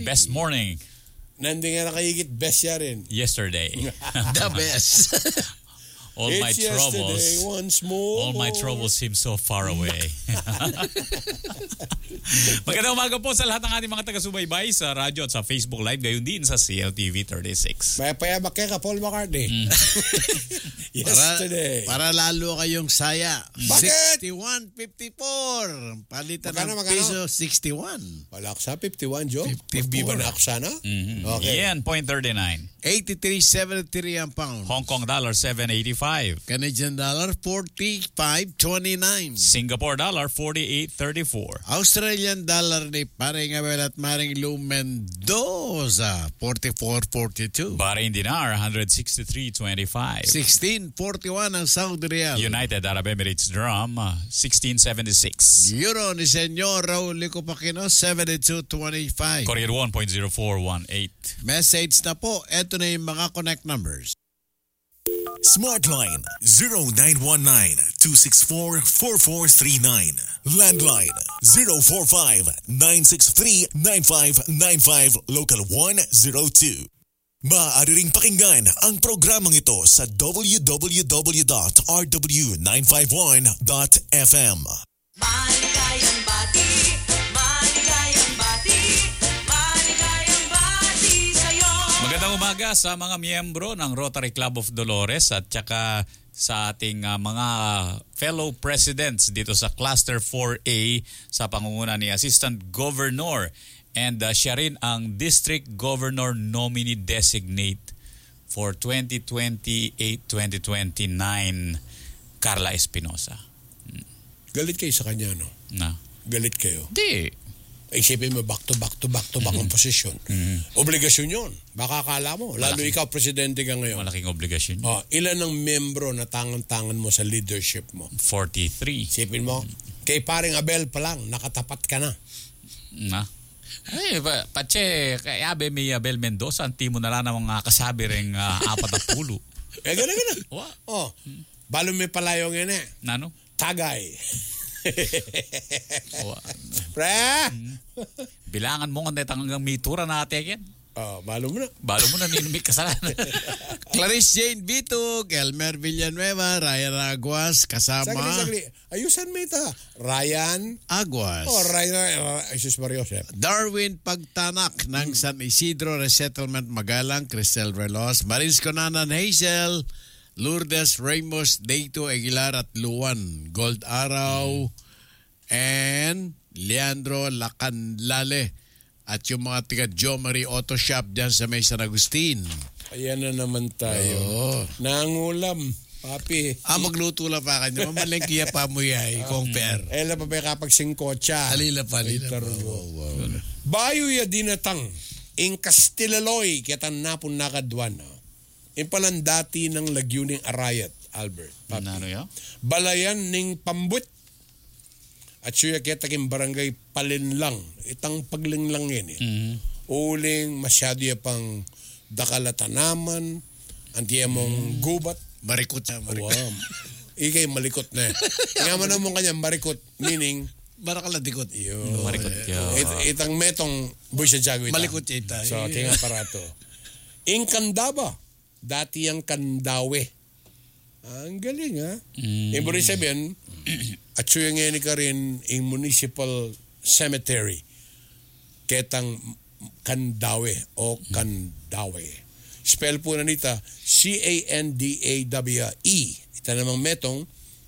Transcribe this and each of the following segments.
Best morning. Nandun nga nakayigit, best siya rin. Yesterday. The best. All my It's yesterday troubles. once more. All my troubles seem so far away. Magandang umaga po sa lahat ng ating mga taga-subaybay sa radyo at sa Facebook Live, gayon din sa CLTV 36. May payamak ka, Paul McCartney. Yesterday. Para lalo kayong saya. Bakit? 61.54. Palitan Magkano, ng magkano? piso, 61. Walaksa, 51, Joe. 54. Magbiba na aksa na? Okay. Yan, 0.39. 83.73 ang pound. Hong Kong dollar, 7.85. Canadian dollar, 45.29. Singapore dollar, 48.34. Australian dollar ni Paring Abel at Maring Lou Mendoza, 44.42. Bahrain dinar, 163.25. 16.41 ang Saudi Real. United Arab Emirates dirham, 16.76. Euro ni Senyor Raul Lico Pacino, 72.25. Korean 1.0418. Message na po. Ito na yung mga connect numbers. Smartline 0919-264-4439. Landline 045-963-9595. Local 102. Maaari ring pakinggan ang programang ito sa www.rw951.fm. Maligayang bati, maligayang bati, maligayang bati sa'yo. Magandang umaga sa mga miyembro ng Rotary Club of Dolores at saka sa ating mga fellow presidents dito sa Cluster 4A sa pangunguna ni Assistant Governor and siya rin ang District Governor Nominee Designate for 2028-2029, Carla Espinosa. Galit kayo sa kanya, no? Na? Galit kayo. Di. Isipin mo, back to back ang posisyon. Obligasyon yun. Baka akala mo. Lalo Malaki. ikaw, presidente ka ngayon. Malaking obligasyon. Ilan ang membro na tangan-tangan mo sa leadership mo? 43. Isipin mo, kay paring Abel pa lang, nakatapat ka na. Na? Ay, patse, kay Abe may Abel Mendoza, ang timo na lang ng mga kasabi ring 40. Gana. Wa? Balo may palayong yan eh. Nano? Tagay. Wa? Pre! Bilangan mo nga hanggang mitura na atekin. Balo mo na. Balo mo na ninumik kasalanan. Clarice Jane Bitug, Elmer Villanueva, Ryan Aguas, kasama Sagli. Ayusan mo ito. Ryan. Aguas. Ryan. Jesus Mario Joseph. Darwin Pagtanak ng San Isidro Resettlement Magalang, Cristel Relos, Marins Conanan Hazel, Lourdes Ramos, Deito Aguilar at Luan, Gold Araw, and Leandro Lacanlale. At yung mga tiga Jo Marie Auto Shop dyan sa May San Agustin. Ayan na naman tayo. Nangulam, papi. Magluto lang pa kanya. Mamalengkiya pa mo yay, compare. Ela pa ba kapag singkotsa? Alila pa. Bayo ya dinatang, in Castilaloy, ketan napon nakadwana. In palang dati ng lagyuning Arayat, Albert. Papi. Nano ya? Balayan ning Pambut. At siya ketaking barangay Palinlang. Itang paglinglang yan eh. Uling, masyado ya pang dakalatanaman, antiya mong gubat. Marikot na, marikot. Wow. Ikay malikot na. Nga man naman kanya marikot, meaning, Marakaladikot. yun. Marikot ka. Itang metong buhay sa jago ita. Malikot siya ita. So, tinga parato. In Candaba, dati ang Kandawe. Ang galing, ha? Ibig sabihin, at suya ngayon ka rin in Municipal Cemetery, ketang Kandawe o Kandawe. Spell po na nita, C-A-N-D-A-W-E. Ito namang metong,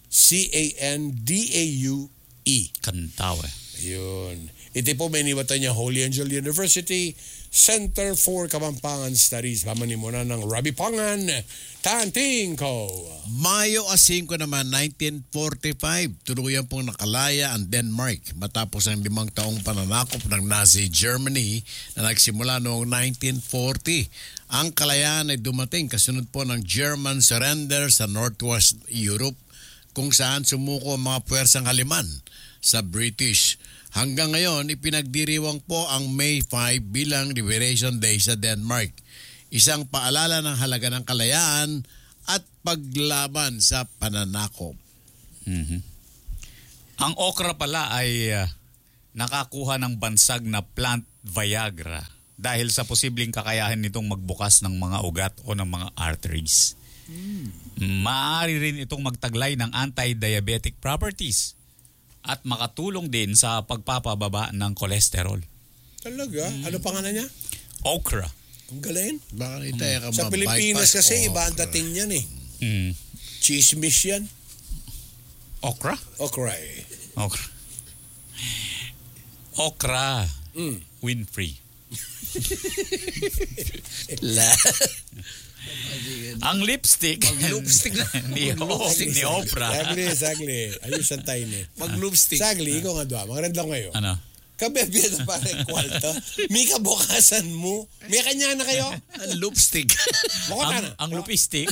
C-A-N-D-A-U-E. Kantawe. Ayun. Ito po may niwata niya Holy Angel University Center for Kapampangan Studies. Pamanin mo na ng Rabi Pangan Tanting Ko. Mayo 5 naman, 1945, tuluyan pong nakalaya ang Denmark matapos ang 5 taong pananakop ng Nazi Germany na nagsimula noong 1940. Ang kalayaan ay dumating kasunod po ng German surrender sa Northwest Europe kung saan sumuko ang mga puwersang Haliman sa British. Hanggang ngayon, ipinagdiriwang po ang May 5 bilang Liberation Day sa Denmark. Isang paalala ng halaga ng kalayaan at paglaban sa pananakop. Ang okra pala ay nakakuha ng bansag na plant Viagra dahil sa posibleng kakayahan nitong magbukas ng mga ugat o ng mga arteries. Maaari rin itong magtaglay ng anti-diabetic properties at makatulong din sa pagpapababa ng kolesterol. Talaga? Ano pangalan niya? Okra. Ang galing. Baka itaya ka Sa Pilipinas ma-bypass. kasi iba ang dating niyan eh. Chismis yan. Okra? Okray. Okra. Okra. Winfrey. Ang lipstick Mag-lipstick na. ni Oprah. Sagli. Ayos ang tayo ni. Mag-lipstick. Sagli, ikaw nga doon. Maganda ngayon. Ano? Kabebya na parang kwalta. May kabukasan mo. May kanya na kayo. Lipstick. Mukha na. Ang lipstick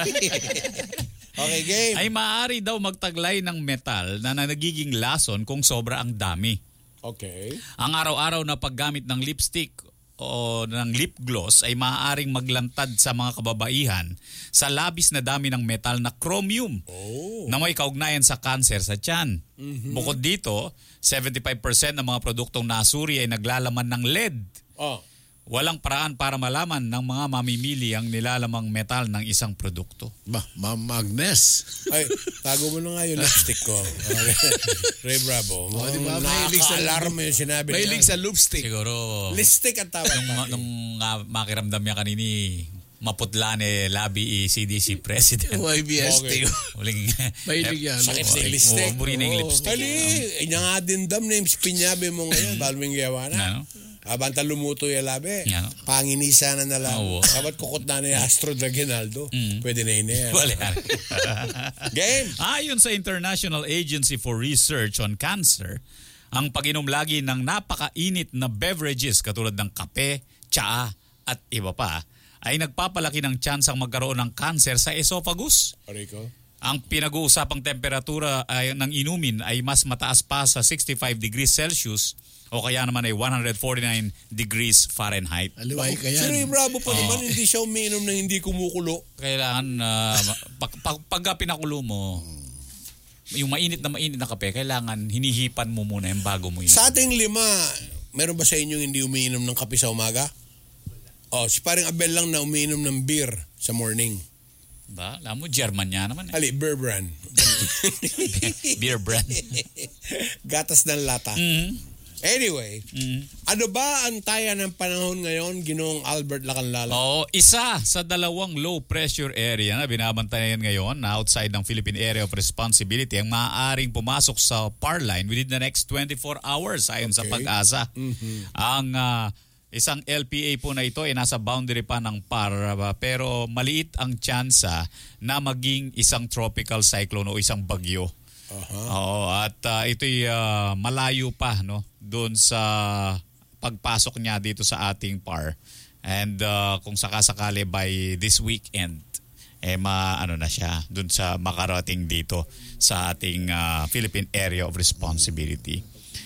Okay, game. ay maaari daw magtaglay ng metal na nagiging lason kung sobra ang dami. Okay. Ang araw-araw na paggamit ng lipstick o ng lip gloss ay maaaring maglantad sa mga kababaihan sa labis na dami ng metal na chromium na may kaugnayan sa kanser sa tiyan. Bukod dito, 75% ng mga produktong nasuri ay naglalaman ng lead. Oh. Walang paraan para malaman ng mga mamimili ang nilalamang metal ng isang produkto. Ba, Agnes. Ay, tago mo na nga yung lipstick ko. Ray Bravo. Diba, mahilig sa- Nakaka-alarm mo yung sinabi niya. Mahilig sa lipstick. Siguro, Lipstick ang tawag. nung makiramdam niya kanini, maputla ni Labi CDC President. YBST. Okay. Uling, Mahilig yan. Sakit sa lipstick. Buri na yung lipstick. Kali, inya nga din dam na yung pinyabi mo ngayon. Balwing gawa na. Ano? Abanta lumuto yung labi. Ano? Panginisa na na lang. Oo. Sabat kukot na ni Astro Draginaldo. Pwede na yun yan. Wala. Game. Ayon sa International Agency for Research on Cancer, ang pag-inom lagi ng napakainit na beverages katulad ng kape, tsaa at iba pa ay nagpapalaki ng tsansang magkaroon ng cancer sa esophagus. Rico. Ang pinag-uusapang temperatura ng inumin ay mas mataas pa sa 65 degrees Celsius o kaya naman ay 149 degrees Fahrenheit. Aliway ka Si Ray yan. Bravo pa naman, hindi siya umiinom ng hindi kumukulo. Kailangan, pagka pinakulo mo, yung mainit na kape, kailangan hinihipan mo muna yung bago mo yun. Sa ating 5, meron ba sa inyo hindi umiinom ng kape sa umaga? Oh, si paring Abel lang na umiinom ng beer sa morning. Ba? Alam mo, German niya naman. Ali, beer brand. Beer brand. Gatas ng lata. Anyway, ano ba ang taya ng panahon ngayon, Ginoong Albert Lacanlala? Oo, isa sa 2 low pressure area na binabantayan ngayon na outside ng Philippine Area of Responsibility ang maaaring pumasok sa PAR line within the next 24 hours ayon sa Okay. Pag-asa. Ang isang LPA po na ito ay nasa boundary pa ng PAR pero maliit ang tsansa na maging isang tropical cyclone o isang bagyo. Oo, at ito'y malayo pa no doon sa pagpasok niya dito sa ating PAR. And kung sakasakali by this weekend ano na siya doon sa makarating dito sa ating Philippine Area of Responsibility.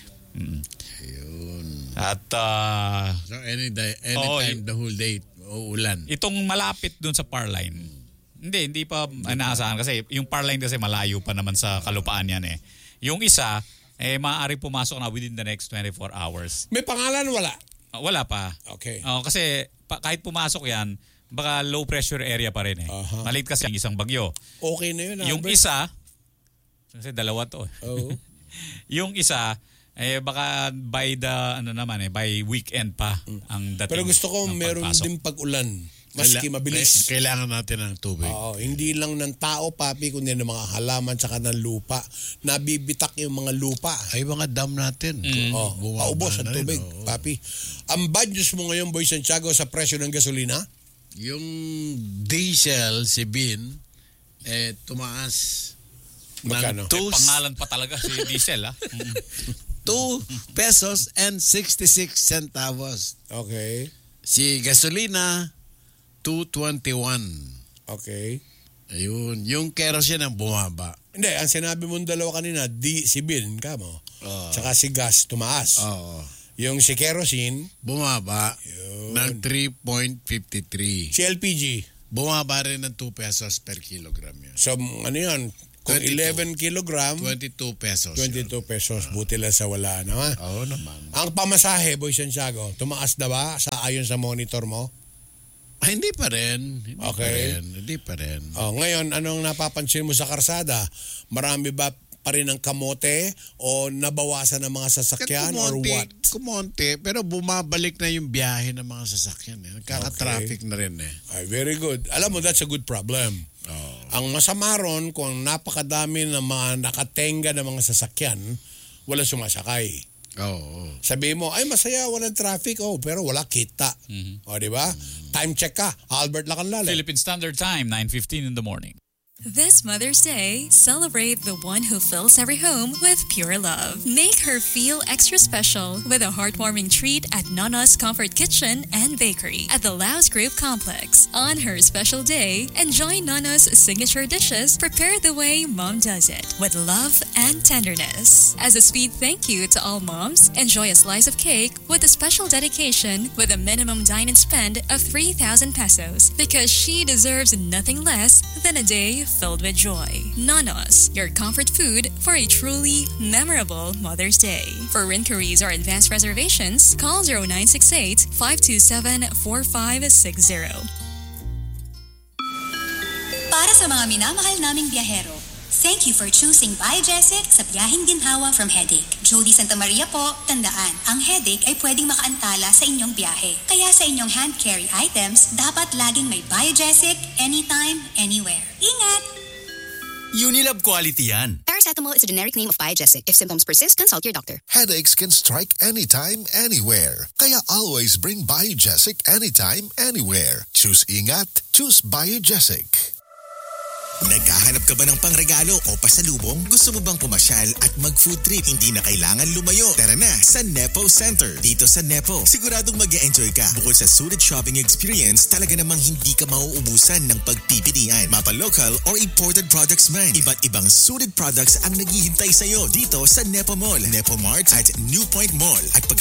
At So anytime the whole day, uulan. itong malapit doon sa PAR line. Hindi pa inaasahan kasi yung PAR line kasi malayo pa naman sa kalupaan yan eh. Yung isa, maaari pumasok na within the next 24 hours. May pangalan wala? Wala pa. Okay. Kasi kahit pumasok yan, baka low pressure area pa rin eh. Maliit kasi ang isang bagyo. Okay na yun, Yung Albert. isa, kasi dalawa to. Oo. Yung isa, baka by by weekend pa ang dating. Pero gusto ko ng meron pagpasok. din pag-ulan. Maski mabilis. Kailangan natin ng tubig. Oo, hindi lang ng tao, papi, kundi ng mga halaman tsaka ng lupa. Nabibitak yung mga lupa. Ay, mga dam natin. Oh, Bumaba paubos ang na rin, tubig, oo. papi. Ang bad news mo ngayon, Boy Santiago, sa presyo ng gasolina? Yung diesel, si Bin, tumaas. Magkano? Ng Pangalan pa talaga si Diesel ah. 2 pesos and 66 centavos. Okay. Si gasolina, 2.21. Okay. Ayun. Yung kerosene ang bumaba. Hindi, ang sinabi mong dalawa kanina, si Bin, kamo. Tsaka si gas, tumaas. Oo. Yung si kerosene, Bumaba ng 3.53. si LPG. Bumaba rin ng 2 pesos per kilogram yun. So, ano yun? Kung 22. 11 kilogram, 22 pesos. 22 pesos. Buti lang sa wala na. Ha? Oo naman. Ang pamasahe, Boy Santiago, tumaas na ba ayon sa monitor mo? Ay, hindi pa rin. Okay. Hindi pa rin. Ngayon, anong napapansin mo sa karsada? Marami ba pa rin ang kamote o nabawasan ng mga sasakyan or what? Kumonti, pero bumabalik na yung biyahe ng mga sasakyan. Nagkaka-traffic na rin eh. Ay, very good. Alam mo, that's a good problem. Ang masama ron, kung napakadami ng mga nakatenga ng mga sasakyan, wala sumasakay. Oo. Sabi mo, ay masaya, walang traffic. Pero wala kita. O, di ba? Time check ka. Albert Lacanlale. Philippine Standard Time, 9:15 in the morning. This Mother's Day, celebrate the one who fills every home with pure love. Make her feel extra special with a heartwarming treat at Nana's Comfort Kitchen and Bakery at the Laos Group Complex. On her special day, enjoy Nana's signature dishes prepared the way Mom does it, with love and tenderness. As a sweet thank you to all moms, enjoy a slice of cake with a special dedication with a minimum dine-in spend of 3,000 pesos because she deserves nothing less than a day filled with joy. Nanos, your comfort food for a truly memorable Mother's Day. For inquiries or advanced reservations, call 0968-527-4560. Para sa mga minamahal naming biyahero, thank you for choosing Biojesic sa biyaheng ginhawa from headache. Jody Santa Maria po, tandaan, ang headache ay pwedeng makaantala sa inyong biyahe. Kaya sa inyong hand carry items, dapat laging may Biojesic anytime, anywhere. Ingat! Unilab quality yan. Paracetamol is a generic name of Biojesic. If symptoms persist, consult your doctor. Headaches can strike anytime, anywhere. Kaya always bring Biojesic anytime, anywhere. Choose ingat, choose Biojesic. Naghahanap ka ba ng pangregalo o pasalubong? Gusto mo bang pumasyal at mag-food trip? Hindi na kailangan lumayo. Tara na sa Nepo Center. Dito sa Nepo, siguradong mag-e-enjoy ka. Bukod sa suited shopping experience, talaga namang hindi ka mauubusan ng pagpipilian. Mapa-local or imported products man. Iba't ibang suited products ang naghihintay sa'yo dito sa Nepo Mall, Nepo Mart at New Point Mall. At